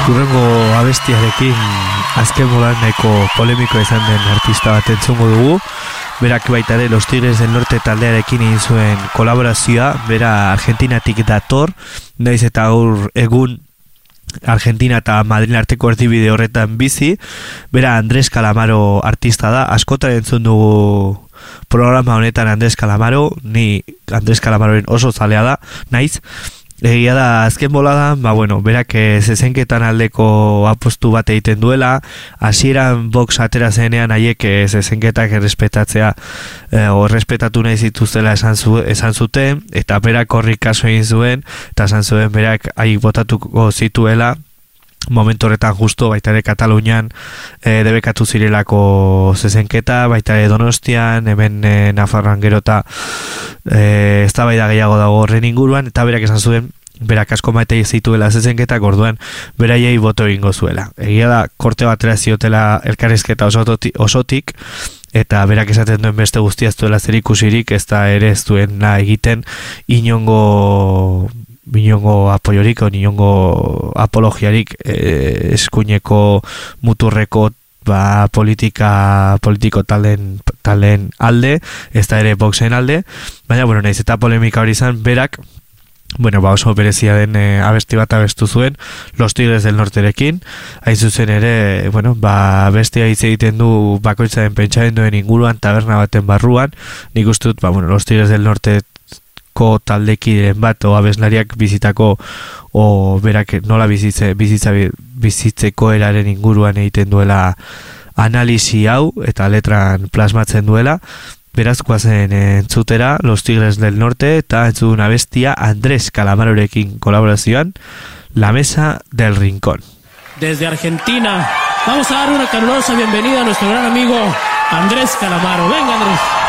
Hurrengo abestiarekin azken bolaneko polemiko izan den artista bat entzungo dugu. Berak baita ere Los Tigres del Norte taldearekin egin zuen kolaborazioa. Bera Argentinatik dator, naiz eta gaur egun Argentina eta Madrid arteko erdibide horretan bizi. Bera Andrés Calamaro artista da. Askotan entzun dugu programa honetan Andrés Calamaro. Ni Andrés Calamaroren oso zalea da, naiz. Egia da, azken bolada, berak zezenketan aldeko apostu bat egiten duela. Hasieran Vox atera zenean haiek zezenketak errespetatzea o errespetatu nahi zituztela esan zuten, eta berak horri kaso egin zuen, eta esan zuen berak haiek botatuko zituela momentu horretan justo, baita ere Katalunian debekatu zirelako zezenketa, baita ere Donostian, hemen Nafarroan gero eta eztabaida gehiago dago horren inguruan, eta berak esan zuen berak asko maite zituela zezenketak, orduan beraiei boto egingo zuela. Egia da, korte batera ziotela elkarrizketa osotik, eta berak esaten duen beste guztia ez duela zerikusirik, ez da ere ez duena egiten inongo apoiorik o inongo apologiarik eskuineko muturreko politiko taldeen alde, ez da ere Voxen alde, baina naiz eta polemika hori izan, berak oso berezia den abesti bat abestu zuen Los Tigres del Norterekin, hain zuzen ere bestia hitz egiten du bakoitzaren pentsamenduen inguruan taberna baten barruan. Nik uste dut Los Tigres del Norte taldekiren bat o abeslariak bizitako o berak nola bizitzeko eraren inguruan egiten duela analisi hau eta letran plasmatzen duela. Beraz, guazen entzutera Los Tigres del Norte eta entzun abestia Andrés Calamarorekin kolaborazioan, La Mesa del Rincón. Desde Argentina vamos a dar una calurosa bienvenida a nuestro gran amigo Andrés Calamaro. Venga, Andrés.